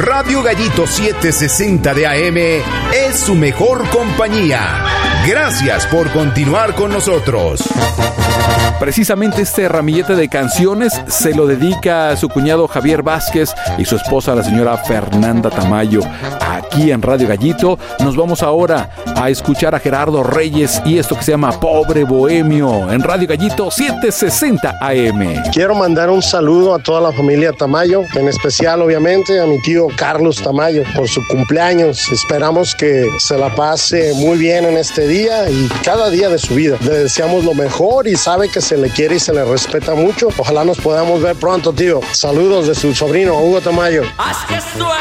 Radio Gallito 760 de AM es su mejor compañía. Gracias por continuar con nosotros. Precisamente este ramillete de canciones se lo dedica a su cuñado Javier Vázquez y su esposa, la señora Fernanda Tamayo. Aquí en Radio Gallito nos vamos ahora a escuchar a Gerardo Reyes y esto que se llama Pobre Bohemio en Radio Gallito 760 AM. Quiero mandar un saludo a toda la familia Tamayo, en especial obviamente a mi tío Carlos Tamayo por su cumpleaños. Esperamos que se la pase muy bien en este día y cada día de su vida. Le deseamos lo mejor y sabe que se le quiere y se le respeta mucho. Ojalá nos podamos ver pronto, tío. Saludos de su sobrino Hugo Tamayo. Haz que suene